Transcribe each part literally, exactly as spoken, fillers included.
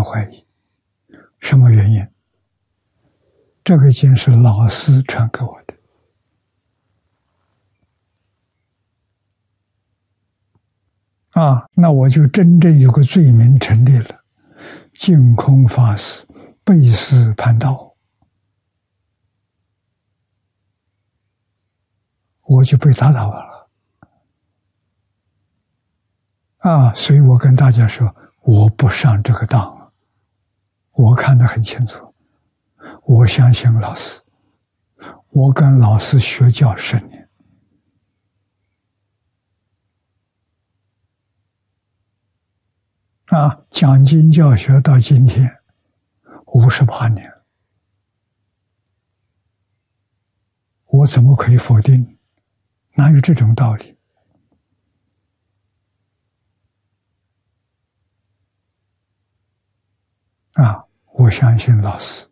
怀疑。什么原因？这个经是老师传给我的。啊，那我就真正有个罪名成立了，净空法师背师叛道，我就被打倒了。啊，所以我跟大家说，我不上这个当，我看得很清楚，我相信老师，我跟老师学教十年。啊，讲经教学到今天五十八年，我怎么可以否定？哪有这种道理？啊，我相信老师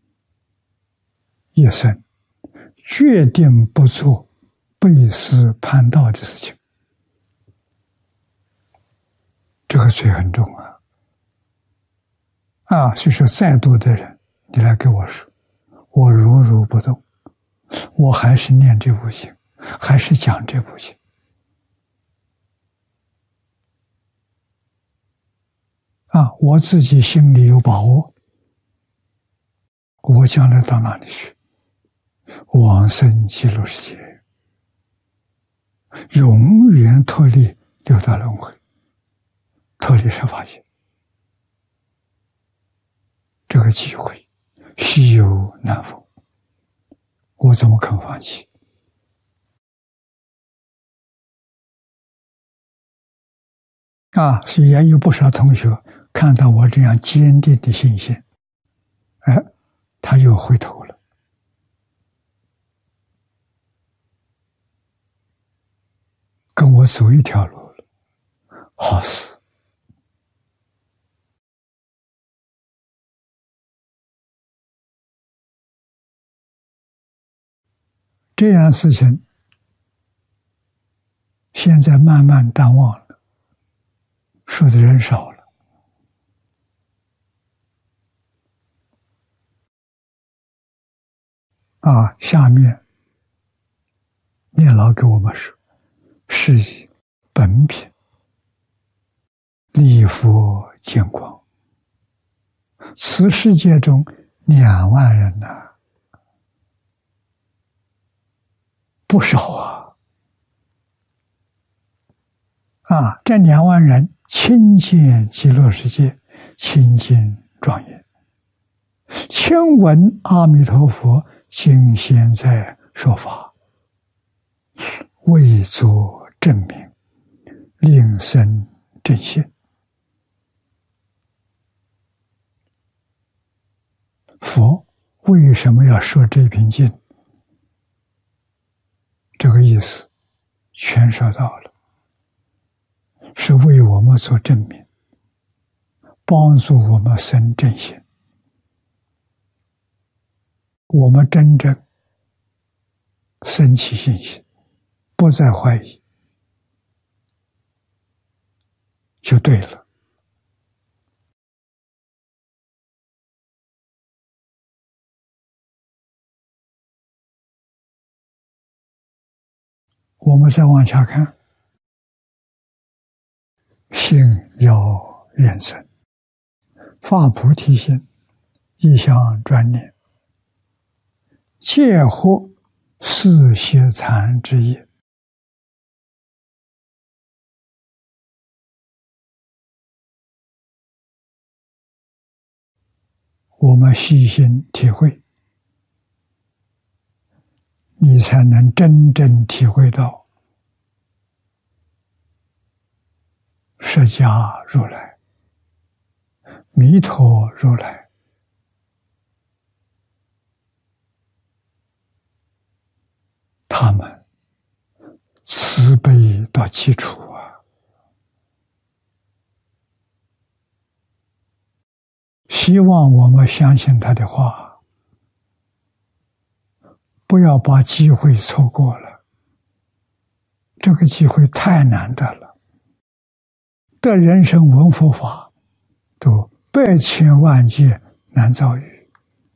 一生决定不做背师叛道的事情。这个罪很重啊！啊，所以说再多的人，你来跟我说，我如如不动，我还是念这部经，还是讲这部经。啊，我自己心里有把握，我将来到哪里去？往生极乐世界，永远脱离六道轮回，脱离十法界。这个机会稀有难逢，我怎么肯放弃？啊，所以也有不少同学看到我这样坚定的信心，哎，他又回头了。跟我走一条路了，好事。这样的事情现在慢慢淡忘了，说的人少了。啊，下面念老给我们说，是以本品礼佛见光，此世界中两万人呐、啊，不少啊！啊，这两万人亲见极乐世界，清净庄严，听闻阿弥陀佛今现在说法，为作证明，令生正信。佛为什么要说这篇经？这个意思全说到了，是为我们做证明，帮助我们生正信。我们真正升起信心，不再怀疑，就对了。我们再往下看，信要愿生，发菩提心，一向专念，戒获四邪禅之业。我们细心体会，你才能真正体会到释迦如来、弥陀如来他们慈悲到基础啊！希望我们相信他的话，不要把机会错过了。这个机会太难得了，得人生闻佛法都百千万劫难遭遇。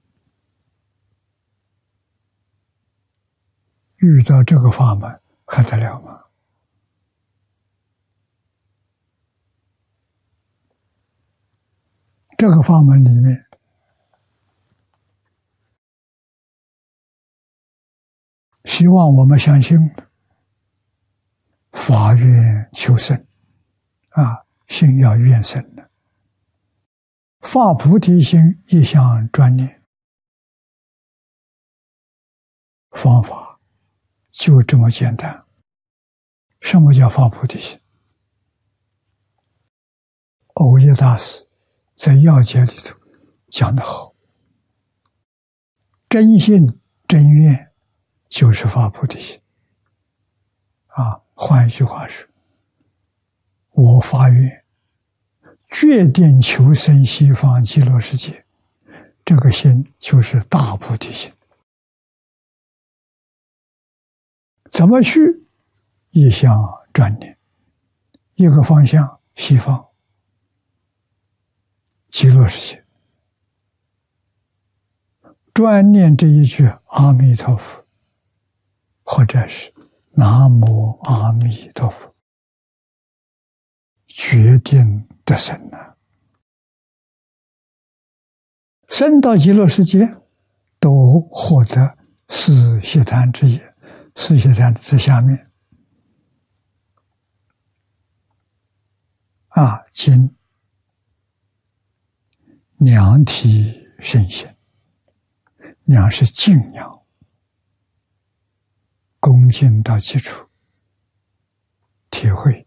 遇到这个法门还得了吗？这个法门里面，希望我们相信发愿求生啊，心要愿生的，发菩提心，一向专念，方法就这么简单。什么叫发菩提心？藕益大师在要解里头讲得好，真心真愿就是发菩提心啊。换一句话说，我发愿决定求生西方极乐世界，这个心就是大菩提心。怎么去？一向专念，一个方向西方极乐世界，专念这一句阿弥陀佛，或者是南无阿弥陀佛，决定得生了。生到极乐世界，都获得四悉檀之业。四悉檀在下面啊，今量体圣心，量是敬仰，恭敬到基础，体会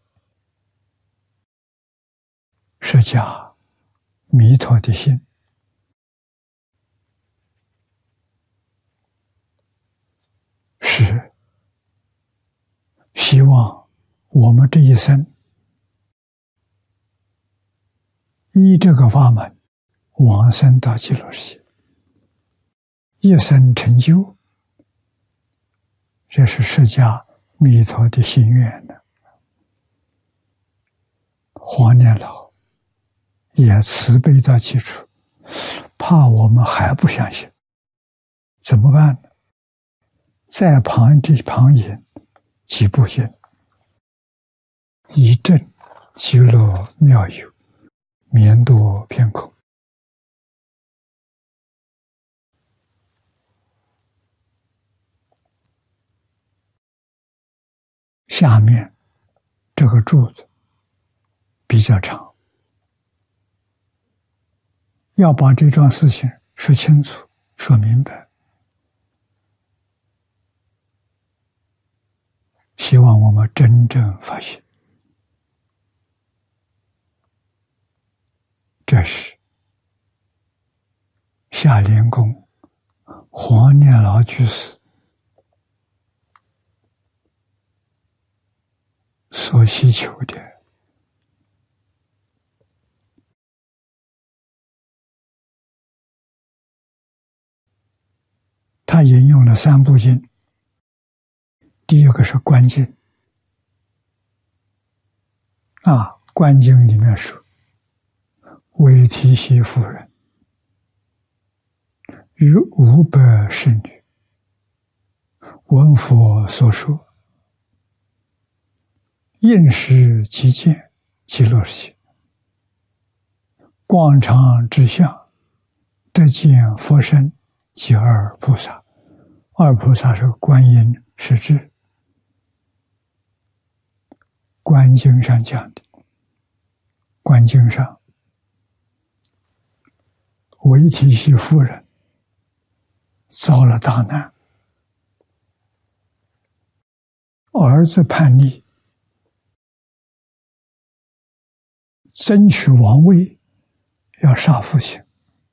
释迦弥陀的心，是希望我们这一生依这个法门往生到极乐世界，一生成就，这是释迦弥陀的心愿呢。黄念老也慈悲到基础，怕我们还不相信，怎么办呢？在旁地旁引几部经，以正极乐妙有，绵多偏空。下面这个柱子比较长，要把这桩事情说清楚、说明白。希望我们真正发现，这是夏莲公黄念老居士所希求的。他引用了三部经，第一个是观经啊，观经里面说，韦提希夫人与五百侍女闻佛所说，应时即见极乐世界，广场之相，得见佛身及二菩萨。二菩萨是观音是智。观经上讲的，观经上韦提希夫人遭了大难，儿子叛逆，争取王位，要杀父亲，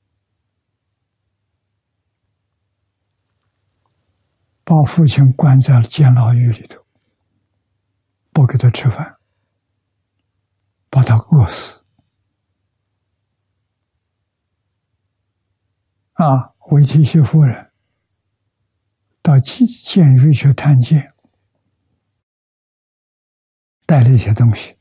把父亲关在了监牢狱里头，不给他吃饭，把他饿死。啊，韦提希夫人到监狱去探监，带了一些东西，